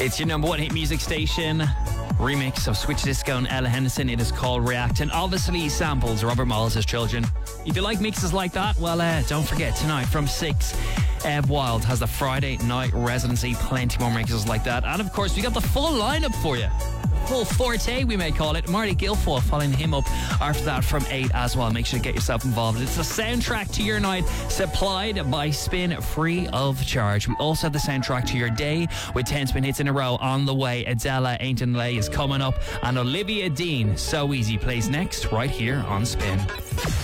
It's your number one hit music station. Remix of Switch Disco and Ella Henderson. It is called React, and obviously samples Robert Miles' Children. If you like mixes like that, well, don't forget tonight from 6, Ev Wild has the Friday night residency. Plenty more mixes like that, and of course we got the full lineup for you. Full forte, we may call it. Marty Guilfoyle following him up after that from 8 as well. Make sure to get yourself involved. It's the soundtrack to your night, supplied by Spin, free of charge. We also have the soundtrack to your day with 10 Spin hits in a row on the way. Adela, Ain't in Lay is coming up, and Olivia Dean, So Easy, plays next right here on Spin.